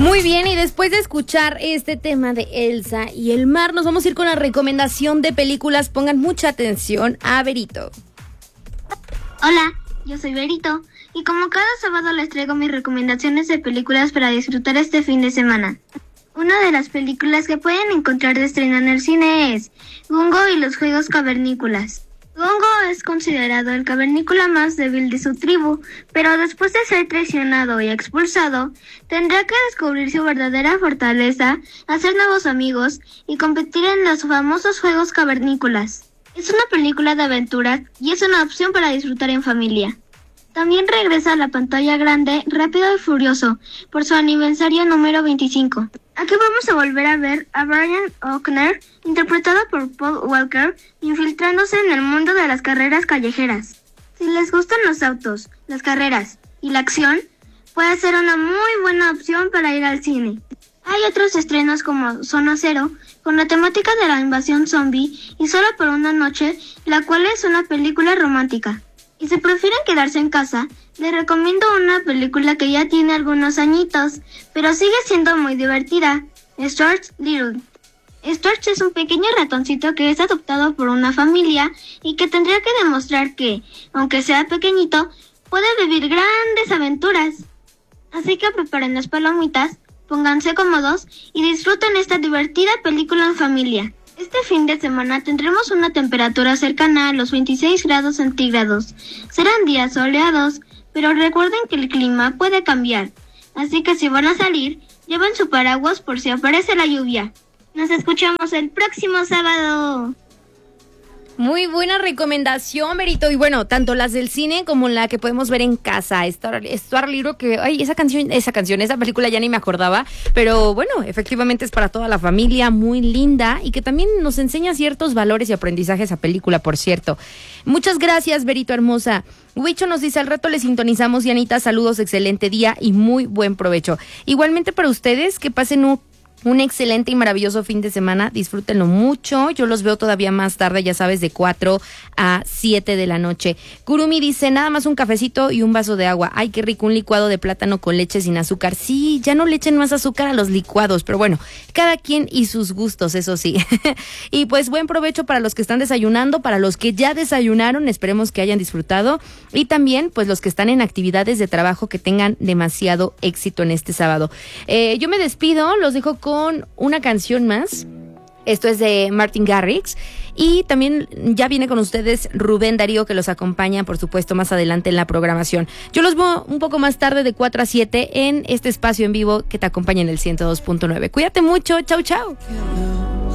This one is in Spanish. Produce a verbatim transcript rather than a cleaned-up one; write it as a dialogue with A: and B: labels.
A: Muy bien, y después de escuchar este tema de Elsa y el mar, nos vamos a ir con la recomendación de películas. Pongan mucha atención a Berito.
B: Hola, yo soy Berito, y como cada sábado les traigo mis recomendaciones de películas para disfrutar este fin de semana. Una de las películas que pueden encontrar de estreno en el cine es Gungo y los Juegos Cavernícolas. Gungo es considerado el cavernícola más débil de su tribu, pero después de ser traicionado y expulsado, tendrá que descubrir su verdadera fortaleza, hacer nuevos amigos y competir en los famosos Juegos Cavernícolas. Es una película de aventura y es una opción para disfrutar en familia. También regresa a la pantalla grande Rápido y Furioso por su aniversario número veinticinco. Aquí vamos a volver a ver a Brian O'Connor, interpretado por Paul Walker, infiltrándose en el mundo de las carreras callejeras. Si les gustan los autos, las carreras y la acción, puede ser una muy buena opción para ir al cine. Hay otros estrenos como Zona Cero, con la temática de la invasión zombie y Solo por una noche, la cual es una película romántica. Y si prefieren quedarse en casa, les recomiendo una película que ya tiene algunos añitos, pero sigue siendo muy divertida, Stuart Little. Stuart es un pequeño ratoncito que es adoptado por una familia y que tendría que demostrar que, aunque sea pequeñito, puede vivir grandes aventuras. Así que preparen las palomitas, pónganse cómodos y disfruten esta divertida película en familia. Este fin de semana tendremos una temperatura cercana a los veintiséis grados centígrados. Serán días soleados, pero recuerden que el clima puede cambiar. Así que si van a salir, lleven su paraguas por si aparece la lluvia. Nos escuchamos el próximo sábado.
A: Muy buena recomendación, Berito. Y bueno, tanto las del cine como la que podemos ver en casa. Stuart, Stuart Little, que, ay, esa canción, esa canción, esa película ya ni me acordaba. Pero bueno, efectivamente es para toda la familia, muy linda. Y que también nos enseña ciertos valores y aprendizajes esa película, por cierto. Muchas gracias, Berito hermosa. Huicho nos dice, al rato le sintonizamos. Y Anita, saludos, excelente día y muy buen provecho. Igualmente para ustedes, que pasen un Un excelente y maravilloso fin de semana, disfrútenlo mucho, yo los veo todavía más tarde, ya sabes, de cuatro a siete de la noche. Kurumi dice, nada más un cafecito y un vaso de agua. Ay, qué rico, un licuado de plátano con leche sin azúcar. Sí, ya no le echen más azúcar a los licuados, pero bueno, cada quien y sus gustos, eso sí. Y pues buen provecho para los que están desayunando, para los que ya desayunaron, esperemos que hayan disfrutado, y también pues los que están en actividades de trabajo, que tengan demasiado éxito en este sábado. Eh, yo me despido, los dejo con con una canción más. Esto es de Martin Garrix. Y también ya viene con ustedes Rubén Darío, que los acompaña, por supuesto, más adelante en la programación. Yo los veo un poco más tarde, de cuatro a siete, en este espacio en vivo que te acompaña en el ciento dos punto nueve. Cuídate mucho. Chau, chau.